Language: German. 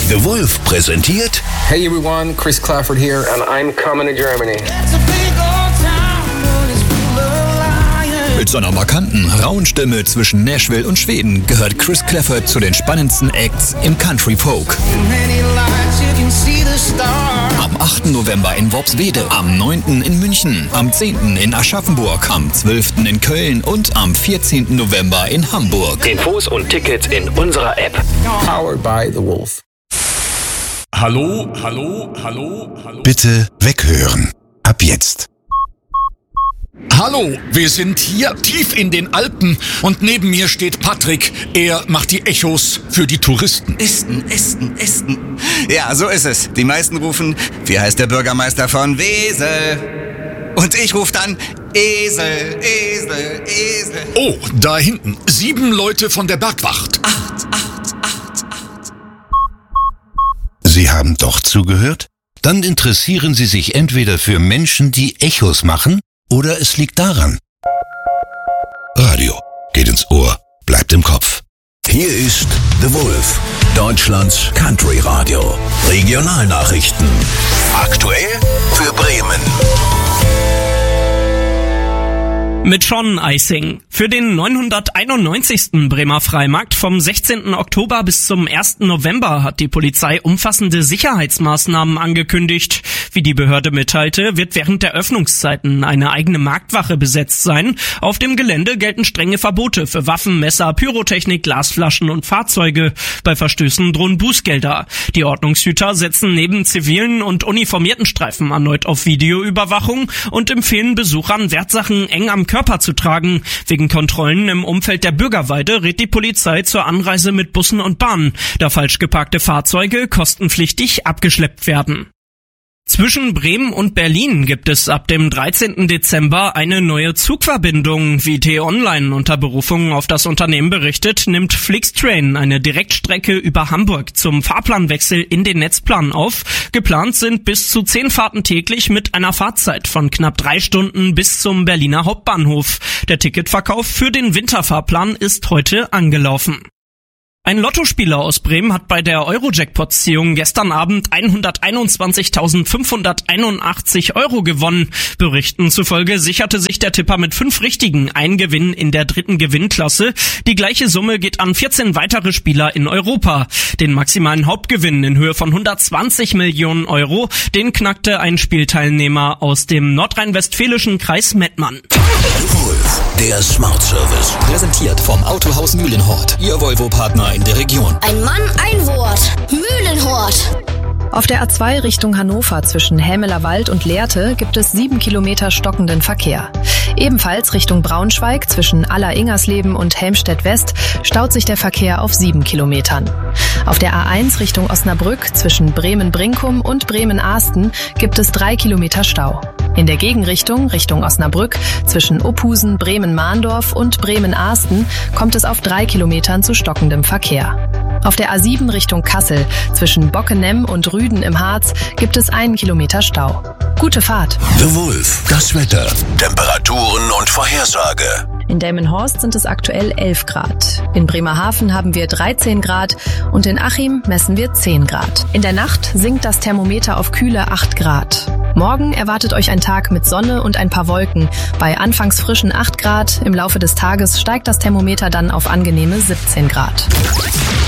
The Wolf präsentiert. Hey everyone, Chris Clafford here and I'm coming to Germany. Mit seiner markanten, rauen Stimme zwischen Nashville und Schweden gehört Chris Clafford zu den spannendsten Acts im Country Folk. Am 8. November in Worpswede, am 9. in München, am 10. in Aschaffenburg, am 12. in Köln und am 14. November in Hamburg. Infos und Tickets in unserer App. Powered by The Wolf. Hallo. Bitte weghören. Ab jetzt. Hallo, wir sind hier tief in den Alpen und neben mir steht Patrick. Er macht die Echos für die Touristen. Esten. Ja, so ist es. Die meisten rufen, wie heißt der Bürgermeister von Wesel? Und ich rufe dann, Esel. Oh, da hinten, 7 Leute von der Bergwacht. 8. Sie haben doch zugehört? Dann interessieren Sie sich entweder für Menschen, die Echos machen, oder es liegt daran. Radio geht ins Ohr, bleibt im Kopf. Hier ist The Wolf, Deutschlands Country Radio. Regionalnachrichten. Aktuell für Bremen. Mit Sean Eising. Für den 991. Bremer Freimarkt vom 16. Oktober bis zum 1. November hat die Polizei umfassende Sicherheitsmaßnahmen angekündigt. Wie die Behörde mitteilte, wird während der Öffnungszeiten eine eigene Marktwache besetzt sein. Auf dem Gelände gelten strenge Verbote für Waffen, Messer, Pyrotechnik, Glasflaschen und Fahrzeuge. Bei Verstößen drohen Bußgelder. Die Ordnungshüter setzen neben zivilen und uniformierten Streifen erneut auf Videoüberwachung und empfehlen Besuchern, Wertsachen eng am Körper zu tragen. Wegen Kontrollen im Umfeld der Bürgerweide rät die Polizei zur Anreise mit Bussen und Bahnen, da falsch geparkte Fahrzeuge kostenpflichtig abgeschleppt werden. Zwischen Bremen und Berlin gibt es ab dem 13. Dezember eine neue Zugverbindung. Wie T-Online unter Berufung auf das Unternehmen berichtet, nimmt Flixtrain eine Direktstrecke über Hamburg zum Fahrplanwechsel in den Netzplan auf. Geplant sind bis zu 10 Fahrten täglich mit einer Fahrzeit von knapp 3 Stunden bis zum Berliner Hauptbahnhof. Der Ticketverkauf für den Winterfahrplan ist heute angelaufen. Ein Lottospieler aus Bremen hat bei der Euro-Jackpot-Ziehung gestern Abend 121.581 € gewonnen. Berichten zufolge sicherte sich der Tipper mit 5 Richtigen einen Gewinn in der 3. Gewinnklasse. Die gleiche Summe geht an 14 weitere Spieler in Europa. Den maximalen Hauptgewinn in Höhe von 120 Millionen €, den knackte ein Spielteilnehmer aus dem nordrhein-westfälischen Kreis Mettmann. Wolf, der Smart Service. Präsentiert vom Autohaus Mühlenhort, Ihr Volvo-Partner in der Region. Ein Mann, ein Wort. Mühlenhort. Auf der A2 Richtung Hannover zwischen Hämeler Wald und Lehrte gibt es 7 Kilometer stockenden Verkehr. Ebenfalls Richtung Braunschweig zwischen Aller-Ingersleben und Helmstedt-West staut sich der Verkehr auf 7 Kilometern. Auf der A1 Richtung Osnabrück zwischen Bremen-Brinkum und Bremen-Ahsten gibt es 3 Kilometer Stau. In der Gegenrichtung, Richtung Osnabrück, zwischen Opusen, Bremen-Mahndorf und Bremen-Ahsten kommt es auf 3 Kilometern zu stockendem Verkehr. Auf der A7 Richtung Kassel, zwischen Bockenem und Rüden im Harz, gibt es 1 Kilometer Stau. Gute Fahrt. The Wolf, das Wetter, Temperaturen und Vorhersage. In Delmenhorst sind es aktuell 11 Grad. In Bremerhaven haben wir 13 Grad und in Achim messen wir 10 Grad. In der Nacht sinkt das Thermometer auf kühle 8 Grad. Morgen erwartet euch ein Tag mit Sonne und ein paar Wolken. Bei anfangs frischen 8 Grad, im Laufe des Tages steigt das Thermometer dann auf angenehme 17 Grad.